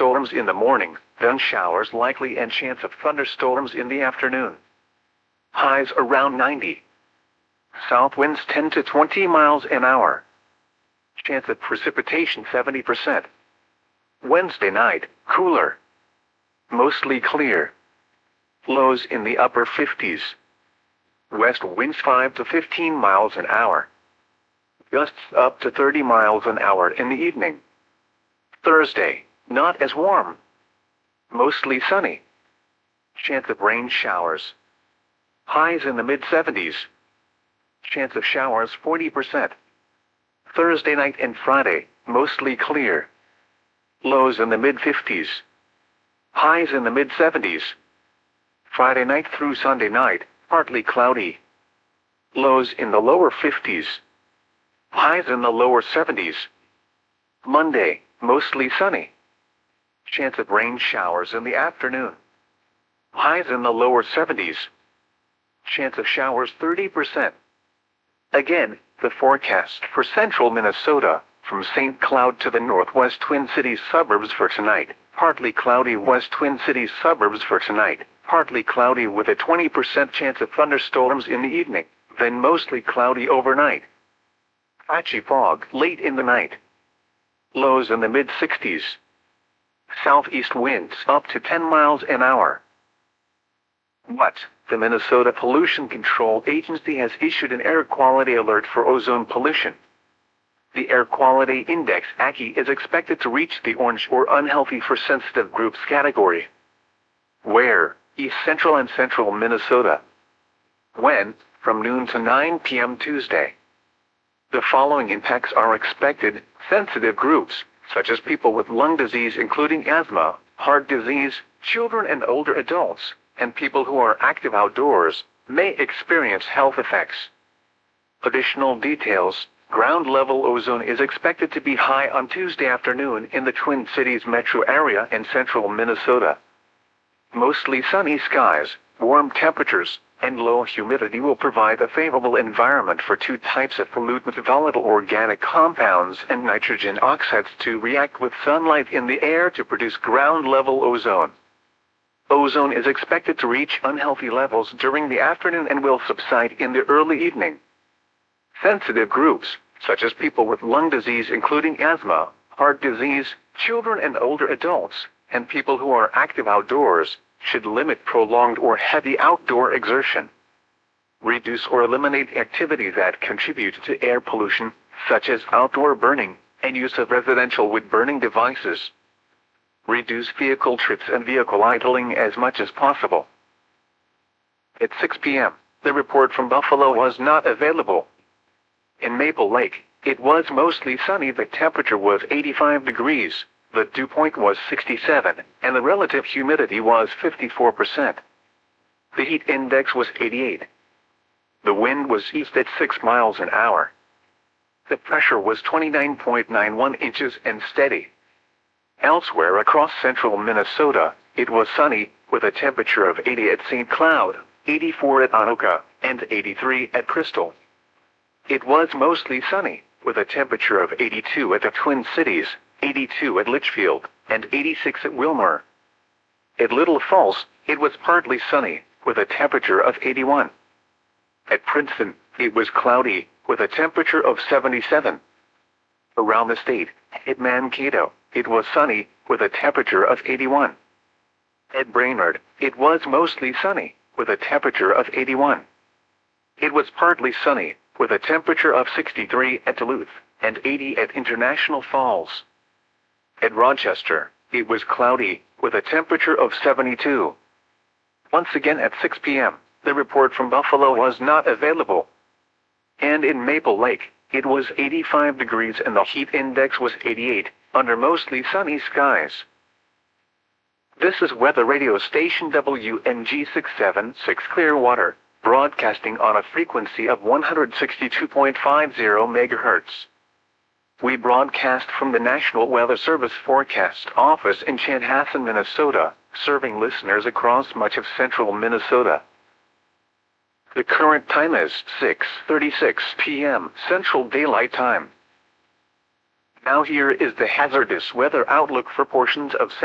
thunderstorms in the morning, then showers likely and chance of thunderstorms in the afternoon. Highs around 90. South winds 10 to 20 miles an hour. Chance of precipitation 70%. Wednesday night, cooler. Mostly clear. Lows in the upper 50s. West winds 5 to 15 miles an hour. Gusts up to 30 miles an hour in the evening. Thursday, not as warm. Mostly sunny. Chance of rain showers. Highs in the mid-70s. Chance of showers 40%. Thursday night and Friday, mostly clear. Lows in the mid-50s. Highs in the mid-70s. Friday night through Sunday night, partly cloudy. Lows in the lower 50s. Highs in the lower 70s. Monday, mostly sunny. Chance of rain showers in the afternoon. Highs in the lower 70s. Chance of showers 30%. Again, the forecast for central Minnesota, from St. Cloud to the northwest Twin Cities suburbs for tonight. Partly cloudy west Twin Cities suburbs for tonight. Partly cloudy with a 20% chance of thunderstorms in the evening, then mostly cloudy overnight. Patchy fog late in the night. Lows in the mid-60s. Southeast winds up to 10 miles an hour. What? The Minnesota Pollution Control Agency has issued an air quality alert for ozone pollution. The Air Quality Index AQI is expected to reach the orange or unhealthy for sensitive groups category. Where? East Central and Central Minnesota. When? From noon to 9 p.m. Tuesday. The following impacts are expected: sensitive groups, such as people with lung disease including asthma, heart disease, children and older adults, and people who are active outdoors, may experience health effects. Additional details: ground level ozone is expected to be high on Tuesday afternoon in the Twin Cities metro area and central Minnesota. Mostly sunny skies, warm temperatures, and low humidity will provide a favorable environment for two types of pollutant volatile organic compounds and nitrogen oxides to react with sunlight in the air to produce ground level ozone. Ozone is expected to reach unhealthy levels during the afternoon and will subside in the early evening. Sensitive groups, such as people with lung disease including asthma, heart disease, children and older adults, and people who are active outdoors, should limit prolonged or heavy outdoor exertion. Reduce or eliminate activities that contribute to air pollution, such as outdoor burning, and use of residential wood-burning devices. Reduce vehicle trips and vehicle idling as much as possible. At 6 p.m., the report from Buffalo was not available. In Maple Lake, it was mostly sunny. The temperature was 85 degrees. The dew point was 67, and the relative humidity was 54%. The heat index was 88. The wind was east at 6 miles an hour. The pressure was 29.91 inches and steady. Elsewhere across central Minnesota, it was sunny, with a temperature of 80 at St. Cloud, 84 at Anoka, and 83 at Crystal. It was mostly sunny, with a temperature of 82 at the Twin Cities, 82 at Litchfield, and 86 at Wilmer. At Little Falls, it was partly sunny, with a temperature of 81. At Princeton, it was cloudy, with a temperature of 77. Around the state, at Mankato, it was sunny, with a temperature of 81. At Brainerd, it was mostly sunny, with a temperature of 81. It was partly sunny, with a temperature of 63 at Duluth, and 80 at International Falls. At Rochester, it was cloudy, with a temperature of 72. Once again at 6 p.m., the report from Buffalo was not available. And in Maple Lake, it was 85 degrees and the heat index was 88, under mostly sunny skies. This is weather radio station WNG 676 Clearwater, broadcasting on a frequency of 162.50 MHz. We broadcast from the National Weather Service Forecast Office in Chanhassen, Minnesota, serving listeners across much of central Minnesota. The current time is 6:36 p.m. Central Daylight Time. Now here is the hazardous weather outlook for portions of